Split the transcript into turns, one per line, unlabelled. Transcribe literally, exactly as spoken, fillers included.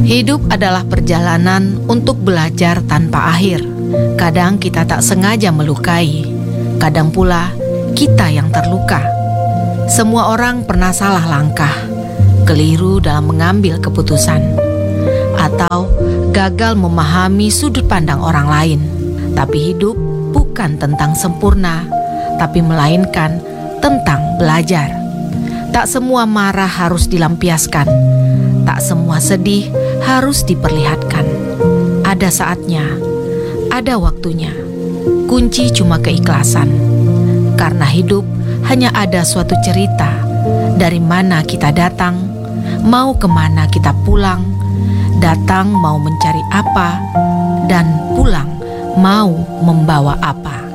Hidup adalah perjalanan untuk belajar tanpa akhir. Kadang kita tak sengaja melukai, kadang pula kita yang terluka. Semua orang pernah salah langkah, keliru dalam mengambil keputusan, atau gagal memahami sudut pandang orang lain. Tapi hidup bukan tentang sempurna, tapi melainkan tentang belajar. Tak semua marah harus dilampiaskan, tak semua sedih harus diperlihatkan. Ada saatnya, ada waktunya. Kunci cuma keikhlasan. Karena hidup hanya ada suatu cerita. Dari mana kita datang, mau kemana kita pulang. Datang mau mencari apa, dan pulang mau membawa apa.